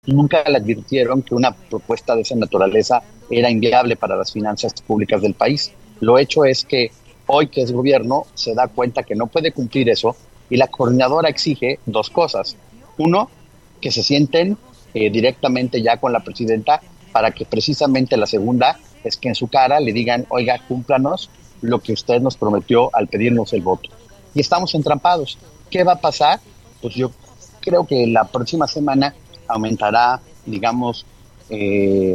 nunca le advirtieron que una propuesta de esa naturaleza era inviable para las finanzas públicas del país. Lo hecho es que hoy que es gobierno se da cuenta que no puede cumplir eso y la coordinadora exige dos cosas. Uno, que se sienten directamente ya con la presidenta para que precisamente la segunda es que en su cara le digan, oiga, cúmplanos lo que usted nos prometió al pedirnos el voto. Y estamos entrampados. ¿Qué va a pasar? Pues yo creo que la próxima semana aumentará, digamos, el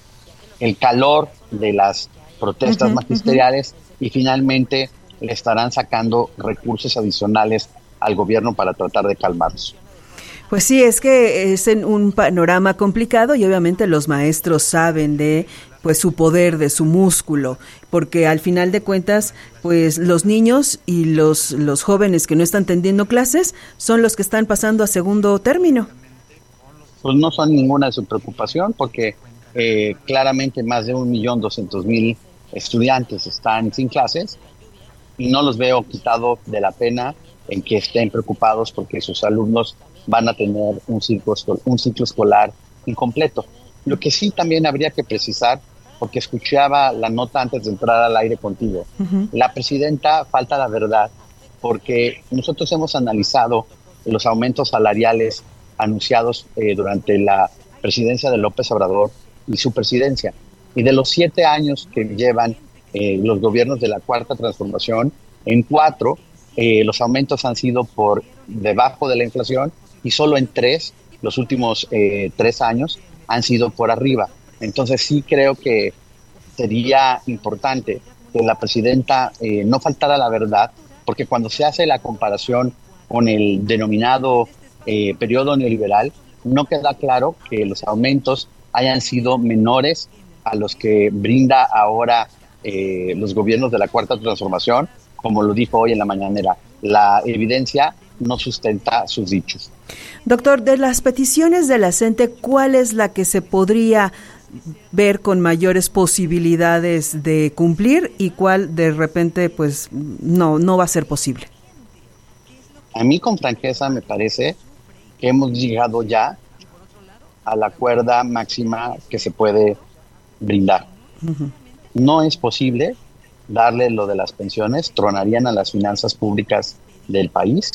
calor de las protestas magisteriales y finalmente le estarán sacando recursos adicionales al gobierno para tratar de calmarlos. Pues sí, es que es en un panorama complicado y obviamente los maestros saben de pues su poder, de su músculo, porque al final de cuentas, pues los niños y los jóvenes que no están teniendo clases son los que están pasando a segundo término. Pues no son ninguna de su preocupación porque claramente más de 1.200.000 estudiantes están sin clases y no los veo quitado de la pena en que estén preocupados porque sus alumnos van a tener un ciclo escolar incompleto. Lo que sí también habría que precisar, porque escuchaba la nota antes de entrar al aire contigo, la presidenta falta la verdad, porque nosotros hemos analizado los aumentos salariales anunciados durante la presidencia de López Obrador y su presidencia. Y de los 7 años que llevan los gobiernos de la Cuarta Transformación, en 4 los aumentos han sido por debajo de la inflación y solo en 3, los últimos 3 años, han sido por arriba. Entonces sí creo que sería importante que la presidenta no faltara la verdad, porque cuando se hace la comparación con el denominado periodo neoliberal, no queda claro que los aumentos hayan sido menores a los que brinda ahora los gobiernos de la Cuarta Transformación, como lo dijo hoy en la mañanera. La evidencia no sustenta sus dichos. Doctor, de las peticiones de la CENTE, ¿cuál es la que se podría ver con mayores posibilidades de cumplir y cuál de repente pues no va a ser posible? A mí con franqueza me parece que hemos llegado ya a la cuerda máxima que se puede brindar. No es posible darle lo de las pensiones, tronarían a las finanzas públicas del país.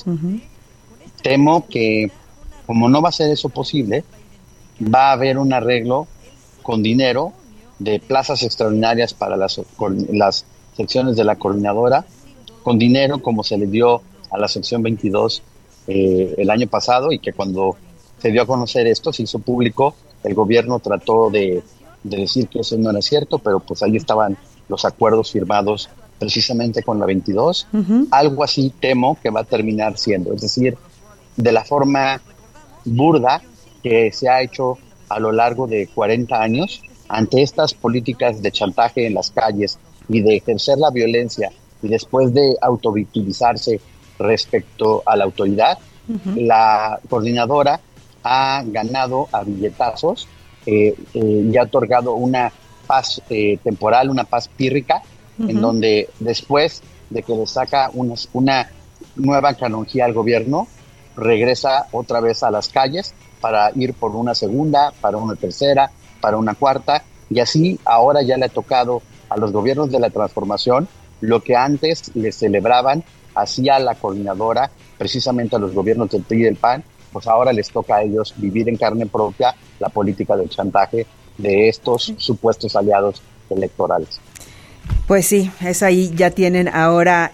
Temo que, como no va a ser eso posible, va a haber un arreglo con dinero de plazas extraordinarias para las secciones de la coordinadora, con dinero como se le dio a la sección 22 el año pasado, y que cuando se dio a conocer esto, se hizo público, el gobierno trató de decir que eso no era cierto, pero pues ahí estaban los acuerdos firmados precisamente con la 22. Algo así temo que va a terminar siendo, es decir, de la forma burda que se ha hecho a lo largo de 40 años, ante estas políticas de chantaje en las calles y de ejercer la violencia y después de autovictimizarse respecto a la autoridad, la coordinadora ha ganado a billetazos y ha otorgado una paz temporal, una paz pírrica, en donde después de que le saca una nueva canonjía al gobierno, regresa otra vez a las calles para ir por una segunda, para una tercera, para una cuarta, y así ahora ya le ha tocado a los gobiernos de la transformación lo que antes le celebraban hacia la coordinadora, precisamente a los gobiernos del PRI y del PAN, pues ahora les toca a ellos vivir en carne propia la política del chantaje de estos supuestos aliados electorales. Pues sí, es ahí, ya tienen ahora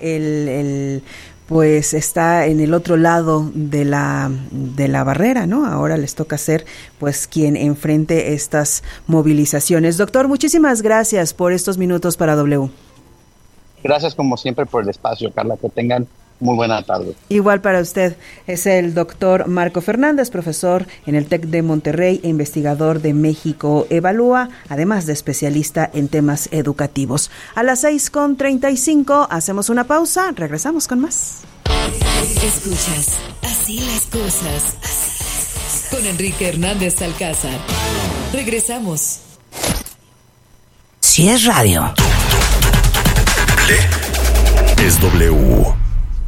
pues está en el otro lado de la barrera, ¿no? Ahora les toca ser pues quien enfrente estas movilizaciones. Doctor, muchísimas gracias por estos minutos para W. Gracias como siempre por el espacio, Carla, que tengan muy buena tarde. Igual para usted. Es el doctor Marco Fernández, profesor en el TEC de Monterrey e investigador de México Evalúa, además de especialista en temas educativos. A las 6:35 hacemos una pausa, regresamos con más. Escuchas Así las cosas con Enrique Hernández Alcázar. Regresamos. Si es radio, es W.